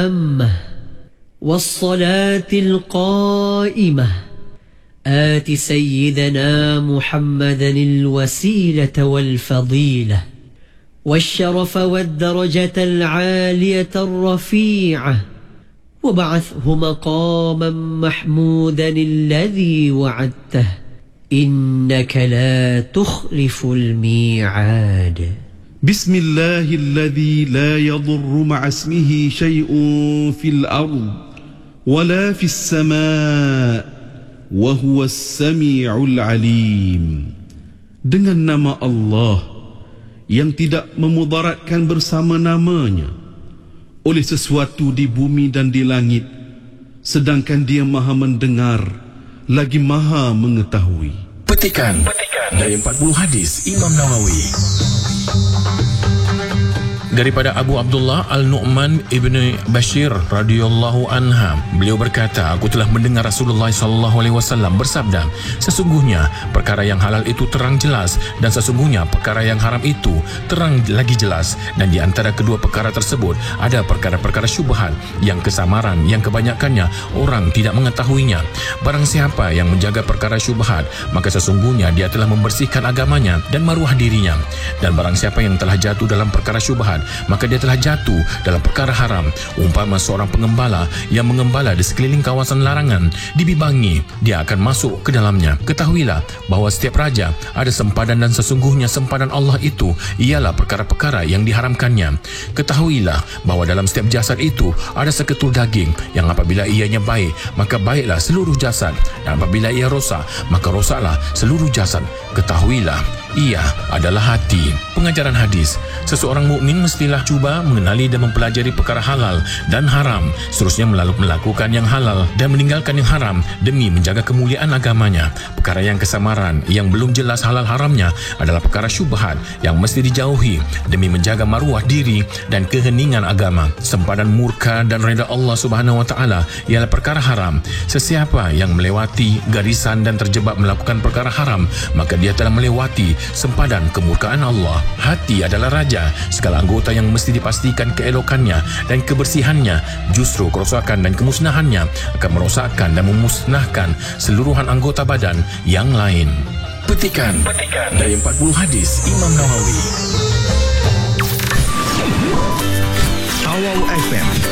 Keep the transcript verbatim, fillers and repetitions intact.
التامة والصلاة القائمة آت سيدنا محمدا الوسيلة والفضيلة والشرف والدرجة العالية الرفيعة وبعثه مقاما محمودا الذي وعدته إنك لا تخلف الميعاد. بسم الله الذي لا يضر مع اسمه شيء في الأرض ولا في السماء وهو السميع العليم. Dengan nama Allah yang tidak memudaratkan bersama namanya oleh sesuatu di bumi dan di langit, sedangkan Dia Maha mendengar lagi Maha mengetahui. Petikan, Petikan dari empat puluh hadis Imam Nawawi. Daripada Abu Abdullah Al-Nu'man ibni Bashir radhiyallahu anha, beliau berkata, aku telah mendengar Rasulullah sallallahu alaihi wasallam bersabda, sesungguhnya perkara yang halal itu terang jelas dan sesungguhnya perkara yang haram itu terang lagi jelas, dan di antara kedua perkara tersebut ada perkara-perkara syubhat yang kesamaran yang kebanyakannya orang tidak mengetahuinya. Barang siapa yang menjaga perkara syubhat, maka sesungguhnya dia telah membersihkan agamanya dan maruah dirinya, dan barang siapa yang telah jatuh dalam perkara syubhat, maka dia telah jatuh dalam perkara haram. Umpama seorang pengembala yang mengembala di sekeliling kawasan larangan, dibibangi, dia akan masuk ke dalamnya. Ketahuilah bahawa setiap raja ada sempadan dan sesungguhnya sempadan Allah itu ialah perkara-perkara yang diharamkannya. Ketahuilah bahawa dalam setiap jasad itu ada seketul daging yang apabila ianya baik, maka baiklah seluruh jasad, dan apabila ia rosak, maka rosaklah seluruh jasad. Ketahuilah ia adalah hati. Pengajaran hadis, seseorang mukmin mestilah cuba mengenali dan mempelajari perkara halal dan haram, seterusnya melakukan yang halal dan meninggalkan yang haram demi menjaga kemuliaan agamanya. Perkara yang kesamaran yang belum jelas halal haramnya adalah perkara syubhat yang mesti dijauhi demi menjaga maruah diri dan keheningan agama. Sempadan murka dan reda Allah Subhanahu wa taala ialah perkara haram. Sesiapa yang melewati garisan dan terjebak melakukan perkara haram, maka dia telah melewati sempadan kemurkaan Allah. Hati adalah raja. Segala anggota yang mesti dipastikan keelokannya dan kebersihannya, justru kerosakan dan kemusnahannya akan merosakkan dan memusnahkan seluruhan anggota badan yang lain. Petikan, Petikan dari empat puluh hadis Imam Nawawi. Awal F M